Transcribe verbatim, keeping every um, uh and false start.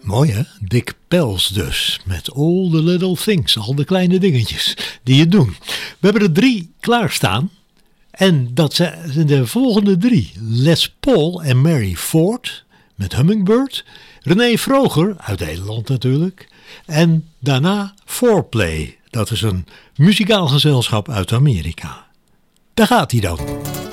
Mooi hè? Dick Pels dus. Met all the little things. Al de kleine dingetjes die het doen. We hebben er drie klaarstaan. En dat zijn de volgende drie. Les Paul en Mary Ford met Hummingbird. René Vroger, uit Nederland natuurlijk. En daarna Fourplay. Dat is een muzikaal gezelschap uit Amerika. Daar gaat hij dan.